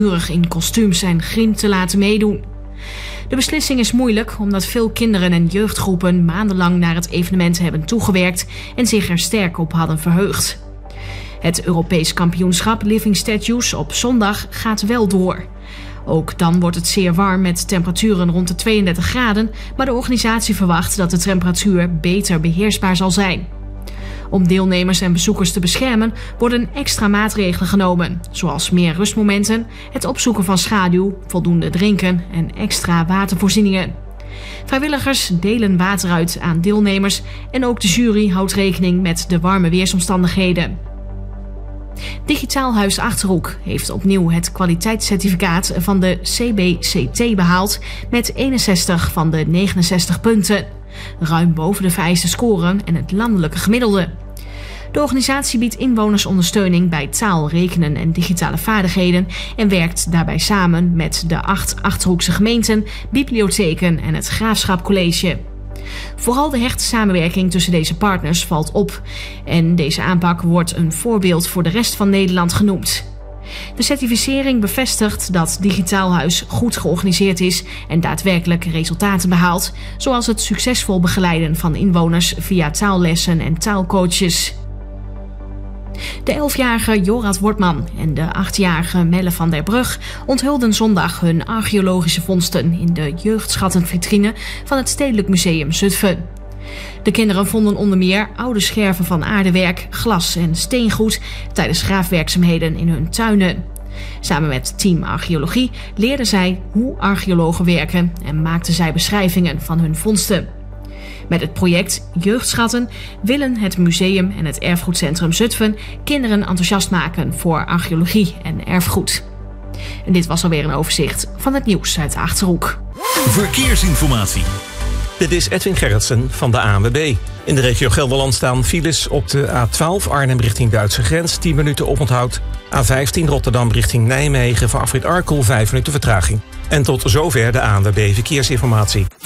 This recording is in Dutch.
in kostuums en griem te laten meedoen. De beslissing is moeilijk omdat veel kinderen en jeugdgroepen maandenlang naar het evenement hebben toegewerkt en zich er sterk op hadden verheugd. Het Europees kampioenschap Living Statues op zondag gaat wel door. Ook dan wordt het zeer warm met temperaturen rond de 32 graden, maar de organisatie verwacht dat de temperatuur beter beheersbaar zal zijn. Om deelnemers en bezoekers te beschermen worden extra maatregelen genomen, zoals meer rustmomenten, het opzoeken van schaduw, voldoende drinken en extra watervoorzieningen. Vrijwilligers delen water uit aan deelnemers en ook de jury houdt rekening met de warme weersomstandigheden. Digitaal Huis Achterhoek heeft opnieuw het kwaliteitscertificaat van de CBCT behaald met 61 van de 69 punten. Ruim boven de vereiste score en het landelijke gemiddelde. De organisatie biedt inwoners ondersteuning bij taal, rekenen en digitale vaardigheden en werkt daarbij samen met de 8 Achterhoekse gemeenten, bibliotheken en het Graafschap College. Vooral de hechte samenwerking tussen deze partners valt op en deze aanpak wordt een voorbeeld voor de rest van Nederland genoemd. De certificering bevestigt dat Digitaal Huis goed georganiseerd is en daadwerkelijk resultaten behaalt, zoals het succesvol begeleiden van inwoners via taallessen en taalcoaches. De 11-jarige Jorad Wortman en de 8-jarige Melle van der Brug onthulden zondag hun archeologische vondsten in de jeugdschattenvitrine van het Stedelijk Museum Zutphen. De kinderen vonden onder meer oude scherven van aardewerk, glas en steengoed tijdens graafwerkzaamheden in hun tuinen. Samen met team archeologie leerden zij hoe archeologen werken en maakten zij beschrijvingen van hun vondsten. Met het project Jeugdschatten willen het museum en het erfgoedcentrum Zutphen kinderen enthousiast maken voor archeologie en erfgoed. En dit was alweer een overzicht van het nieuws uit de Achterhoek. Verkeersinformatie. Dit is Edwin Gerritsen van de ANWB. In de regio Gelderland staan files op de A12 Arnhem richting Duitse grens, 10 minuten oponthoud. A15 Rotterdam richting Nijmegen voor afrit Arkel, 5 minuten vertraging. En tot zover de ANWB Verkeersinformatie.